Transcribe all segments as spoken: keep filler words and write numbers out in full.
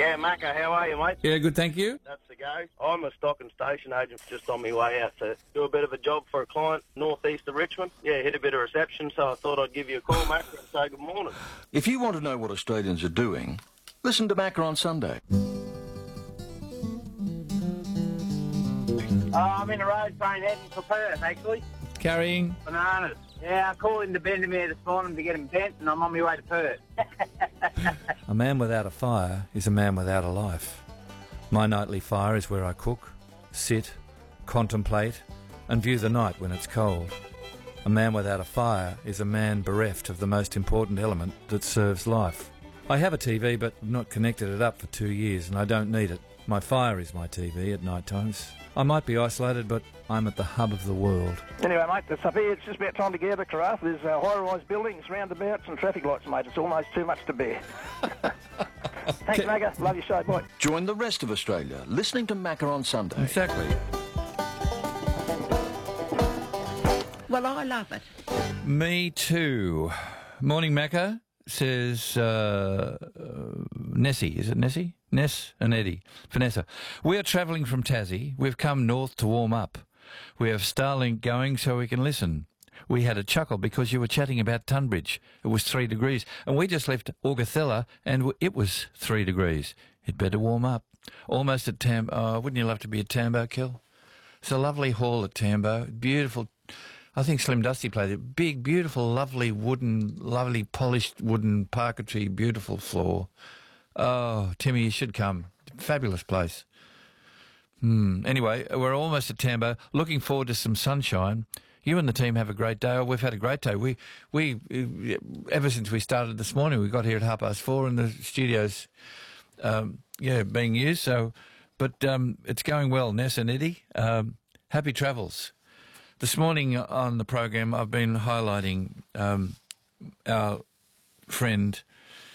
Yeah, Macca, how are you, mate? Yeah, good, thank you. That's the go. I'm a stock and station agent just on my way out to do a bit of a job for a client northeast of Richmond. Yeah, hit a bit of reception, so I thought I'd give you a call, Macca, and say good morning. If you want to know what Australians are doing, listen to Macca on Sunday. Oh, I'm in the road train heading for Perth, actually. Carrying? Bananas. Yeah, I called into Bendemeer this morning to get them bent, and I'm on my way to Perth. A man without a fire is a man without a life. My nightly fire is where I cook, sit, contemplate, and view the night when it's cold. A man without a fire is a man bereft of the most important element that serves life. I have a T V, but I've not connected it up for two years, and I don't need it. My fire is my T V at night times. I might be isolated, but I'm at the hub of the world. Anyway, mate, that's up here. It's just about time to get out of Carafa. There's uh, high-rise buildings, roundabouts and traffic lights, mate. It's almost too much to bear. Thanks, Macca. Love your show. Bye. Join the rest of Australia listening to Macca on Sunday. Exactly. Well, I love it. Me too. Morning, Macca, says uh, uh, Nessie. Is it Nessie? Ness and Eddie. Vanessa. We are travelling from Tassie. We've come north to warm up. We have Starlink going so we can listen. We had a chuckle because you were chatting about Tunbridge. It was three degrees. And we just left Augathella and it was three degrees. It better warm up. Almost at Tambo. Oh, wouldn't you love to be at Tambo, Kel? It's a lovely hall at Tambo. Beautiful. I think Slim Dusty played it. Big, beautiful, lovely wooden, lovely polished wooden parquetry, beautiful floor. Oh, Timmy, you should come. Fabulous place. Hmm. Anyway, we're almost at Tambo. Looking forward to some sunshine. You and the team have a great day. Oh, we've had a great day. We, we, ever since we started this morning, we got here at half past four and the studio's, um, yeah, being used. So, but um, it's going well, Ness and Eddie. Um, happy travels. This morning on the program, I've been highlighting um, our friend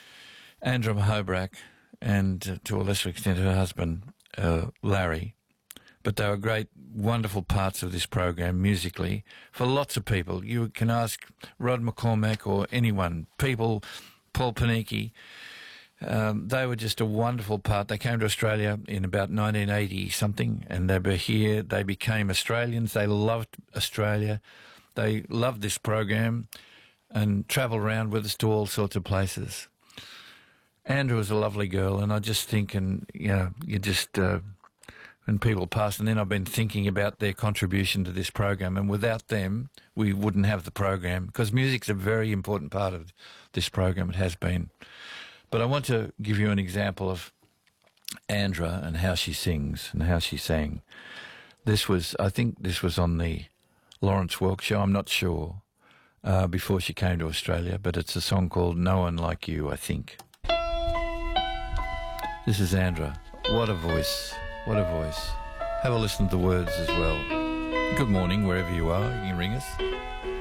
Andra Hobrack and, uh, to a lesser extent, her husband, uh, Larry. But they were great, wonderful parts of this program musically for lots of people. You can ask Rod McCormack or anyone, people, Paul Panicki. Um, they were just a wonderful part. They came to Australia in about nineteen eighty something, and they were here. They became Australians. They loved Australia. They loved this program and travelled around with us to all sorts of places. Andrew was a lovely girl, and I just think, and you know, you just uh, when people pass, and then I've been thinking about their contribution to this program, and without them, we wouldn't have the program because music's a very important part of this program. It has been. But I want to give you an example of Andra and how she sings and how she sang. This was, I think this was on the Lawrence Welk show, I'm not sure, uh, before she came to Australia, but it's a song called No One Like You, I think. This is Andra. What a voice. What a voice. Have a listen to the words as well. Good morning, wherever you are. You can ring us.